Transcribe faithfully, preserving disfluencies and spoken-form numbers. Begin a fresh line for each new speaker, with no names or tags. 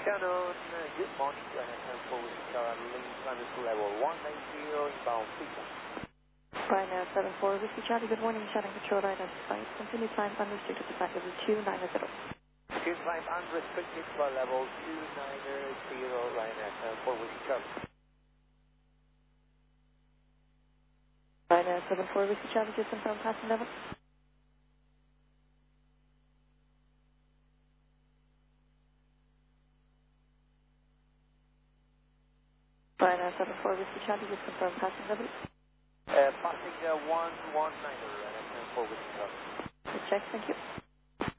afternoon, uh, good morning, Ryanair four Whiskey Charlie, link climate to level one nine zero, inbound feedback.
Ryanair seven four Whiskey Charlie, good morning, shuttle control identified. Continue climb unrestricted to flight level two nine zero.
Continue climb unrestricted to level two nine zero, Ryanair seven four Whiskey Charlie.
Ryanair seven four Whiskey Charlie, just confirm passing level. Ryanair seven four Whiskey Charlie, just confirm passing level.
Uh, passing uh, one one nine, Ryanair seven four Whiskey Charlie.
Good check, thank you.